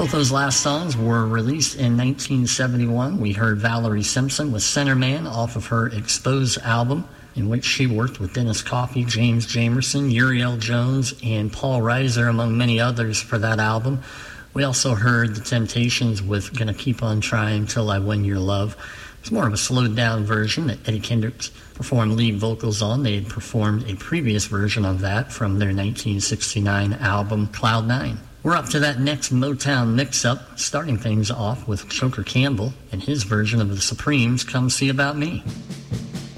Both those last songs were released in 1971. We heard Valerie Simpson with Centerman off of her Expose album, in which she worked with Dennis Coffey, James Jamerson, Uriel Jones, and Paul Reiser, among many others, for that album. We also heard The Temptations with Gonna Keep On Trying Till I Win Your Love. It's more of a slowed-down version that Eddie Kendricks performed lead vocals on. They had performed a previous version of that from their 1969 album, Cloud 9. We're up to that next Motown mix-up, starting things off with Choker Campbell and his version of The Supremes' Come See About Me.